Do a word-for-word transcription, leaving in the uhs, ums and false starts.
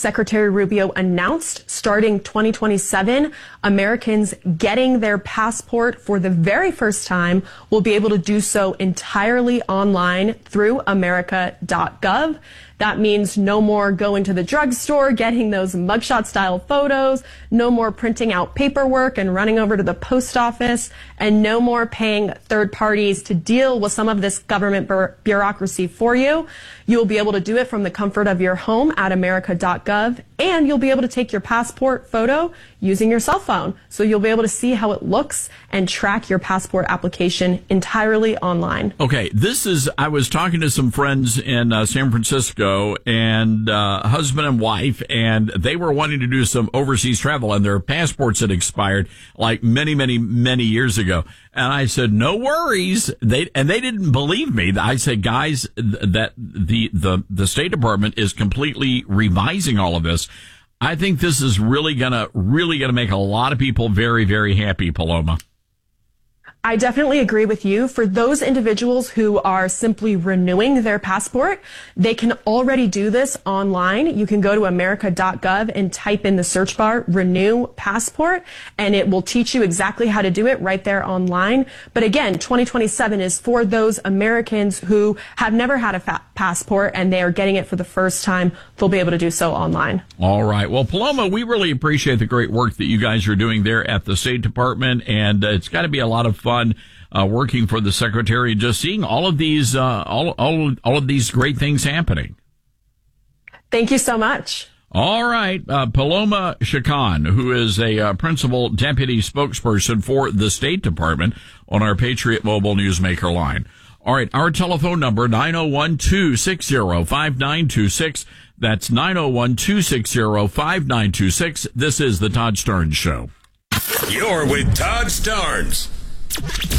Secretary Rubio announced, starting twenty twenty-seven, Americans getting their passport for the very first time will be able to do so entirely online through america dot gov. That means no more going to the drugstore, getting those mugshot style photos, no more printing out paperwork and running over to the post office, and no more paying third parties to deal with some of this government bureaucracy for you. You'll be able to do it from the comfort of your home at america dot gov, and you'll be able to take your passport photo using your cell phone. So you'll be able to see how it looks and track your passport application entirely online. Okay, this is, I was talking to some friends in uh, San Francisco, and uh, husband and wife, and they were wanting to do some overseas travel, and their passports had expired like many, many, many years ago. And I said, no worries. They, and they didn't believe me. I said, guys, that the, the, the State Department is completely revising all of this. I think this is really gonna, really gonna make a lot of people very, very happy, Paloma. I definitely agree with you. For those individuals who are simply renewing their passport, they can already do this online. You can go to america dot gov and type in the search bar, renew passport, and it will teach you exactly how to do it right there online. But again, twenty twenty-seven is for those Americans who have never had a fa- passport and they are getting it for the first time. They'll be able to do so online. All right. Well, Paloma, we really appreciate the great work that you guys are doing there at the State Department, and uh, it's got to be a lot of fun. Fun, uh, working for the secretary, just seeing all of these, uh, all, all, all of these great things happening. Thank you so much. All right. Uh, Paloma Chacon, who is a uh, principal deputy spokesperson for the State Department on our Patriot Mobile Newsmaker line. All right. Our telephone number, nine oh one, two six zero, five nine two six. That's nine oh one, two six zero, five nine two six. This is the Todd Starnes Show. You're with Todd Starnes.